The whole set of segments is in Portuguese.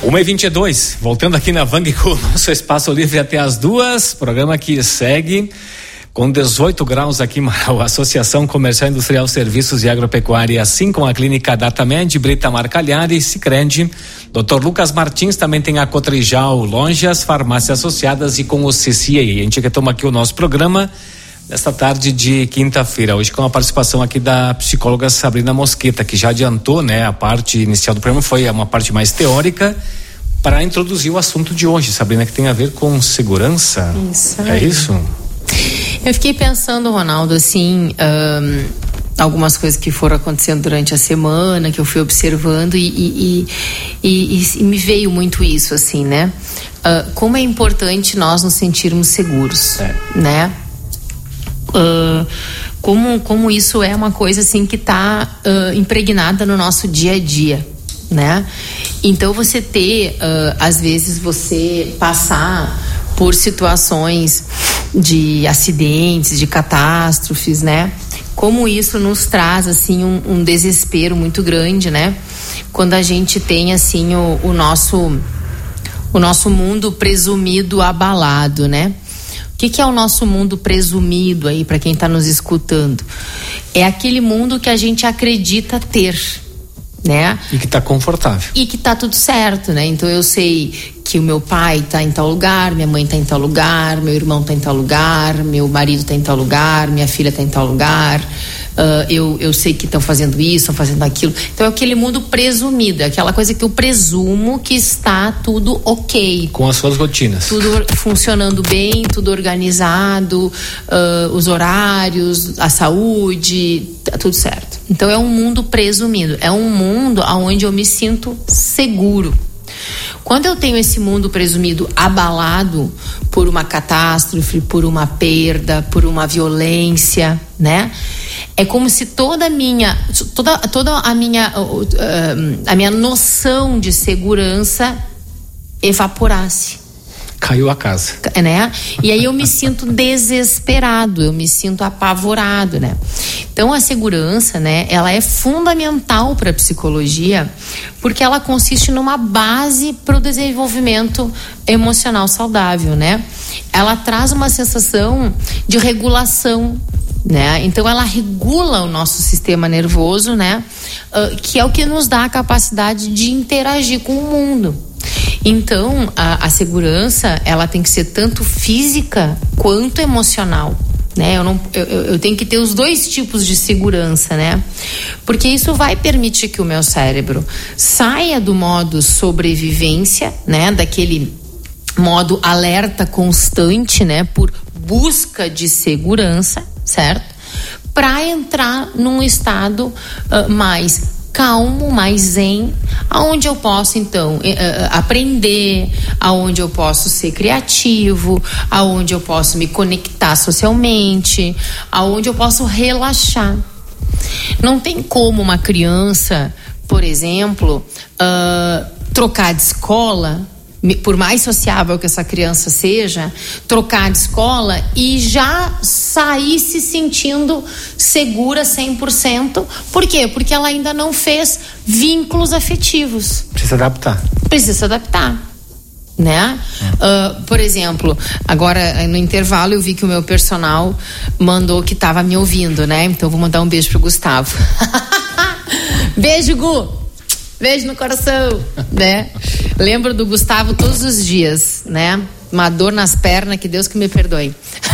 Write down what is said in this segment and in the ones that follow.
1h22, voltando aqui na Vang com o nosso Espaço Livre até as 2, programa que segue com 18 graus aqui em Marau. Associação Comercial Industrial Serviços e Agropecuária, assim como a Clínica Datamed, Brita Marcalhari, Sicredi, Dr. Lucas Martins, também tem a Cotrijal, Lojas, Farmácias Associadas e com o CCA. A gente retoma aqui o nosso programa nesta tarde de quinta-feira, hoje com a participação aqui da psicóloga Sabrina Mosqueta, que já adiantou, né, a parte inicial do programa, foi uma parte mais teórica, para introduzir o assunto de hoje, Sabrina, que tem a ver com segurança. Isso. É isso? Eu fiquei pensando, Ronaldo, assim, algumas coisas que foram acontecendo durante a semana, que eu fui observando e me veio muito isso, assim, né? Como é importante nós nos sentirmos seguros, né? Como isso é uma coisa assim que está impregnada no nosso dia a dia, né? Então você ter, às vezes você passar por situações de acidentes, de catástrofes, né? Como isso nos traz assim um desespero muito grande, né? Quando a gente tem assim o nosso mundo presumido abalado, né? O que é o nosso mundo presumido aí, para quem está nos escutando? É aquele mundo que a gente acredita ter, né? E que está confortável. E que está tudo certo, né? Então eu sei que o meu pai está em tal lugar, minha mãe está em tal lugar, meu irmão está em tal lugar, meu marido está em tal lugar, minha filha está em tal lugar. Eu sei que estão fazendo isso, estão fazendo aquilo. Então é aquele mundo presumido, é aquela coisa que eu presumo que está tudo ok. Com as suas rotinas. Tudo funcionando bem, tudo organizado, os horários, a saúde, tá tudo certo. Então é um mundo presumido, é um mundo onde eu me sinto seguro. Quando eu tenho esse mundo presumido abalado por uma catástrofe, por uma perda, por uma violência, né? É como se toda a minha noção de segurança evaporasse. Caiu a casa, né? E aí eu me sinto desesperado, eu me sinto apavorado, né? Então a segurança, né? Ela é fundamental para a psicologia, porque ela consiste numa base para o desenvolvimento emocional saudável, né? Ela traz uma sensação de regulação, né? Então ela regula o nosso sistema nervoso, né? Que é o que nos dá a capacidade de interagir com o mundo. Então a segurança, ela tem que ser tanto física quanto emocional, né? Eu tenho que ter os dois tipos de segurança, né? Porque isso vai permitir que o meu cérebro saia do modo sobrevivência, né? Daquele modo alerta constante, né? Por busca de segurança, certo? Para entrar num estado mais calmo, mais zen, aonde eu posso então aprender, aonde eu posso ser criativo, aonde eu posso me conectar socialmente, aonde eu posso relaxar. Não tem como uma criança, por exemplo, trocar de escola, por mais sociável que essa criança seja, trocar de escola e já sair se sentindo segura 100%. Por quê? Porque ela ainda não fez vínculos afetivos. Precisa adaptar, né? Por exemplo, agora no intervalo eu vi que o meu personal mandou que estava me ouvindo, né? Então vou mandar um beijo pro Gustavo. Beijo, Gu! Beijo no coração, né? Lembro do Gustavo todos os dias, né? Uma dor nas pernas, que Deus que me perdoe.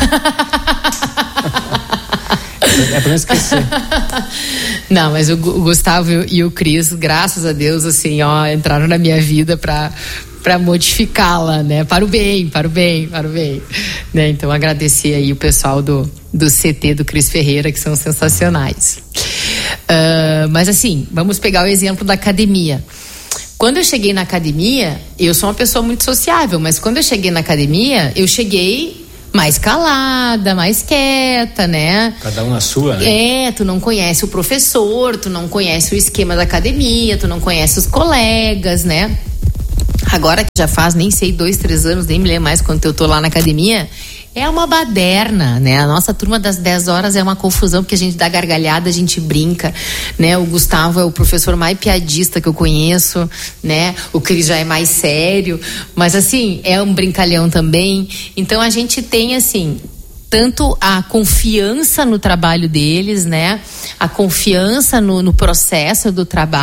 É pra não esquecer. Não, mas o Gustavo e o Cris, graças a Deus, assim, ó, entraram na minha vida pra modificá-la, né? Para o bem, né? Então agradecer aí o pessoal do CT do Cris Ferreira, que são sensacionais. Mas assim, vamos pegar o exemplo da academia. Quando eu cheguei na academia, eu sou uma pessoa muito sociável, mas quando eu cheguei na academia, eu cheguei mais calada, mais quieta, né? Cada um na sua, né? Tu não conhece o professor, tu não conhece o esquema da academia, tu não conhece os colegas, né? Agora que já faz, nem sei, 2, 3 anos, nem me lembro mais quando eu tô lá na academia, É uma baderna, né? A nossa turma das 10 horas é uma confusão, porque a gente dá gargalhada, a gente brinca, né? O Gustavo é o professor mais piadista que eu conheço, né? O Cris já é mais sério, mas assim, é um brincalhão também. Então a gente tem, assim, tanto a confiança no trabalho deles, né? A confiança no processo do trabalho.